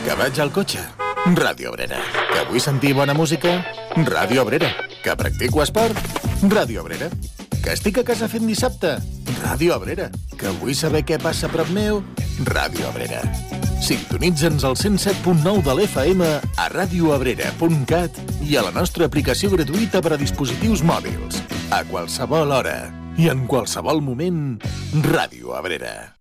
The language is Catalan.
Que vaig al cotxe? Ràdio Abrera. Que vull sentir bona música? Ràdio Abrera. Que practico esport? Ràdio Abrera. Que estic a casa fent dissabte? Ràdio Abrera. Que vull saber què passa a prop meu? Ràdio Abrera. Sintonitza'ns al 107.9 de l'FM a radioabrera.cat i a la nostra aplicació gratuïta per a dispositius mòbils. A qualsevol hora i en qualsevol moment, Ràdio Abrera.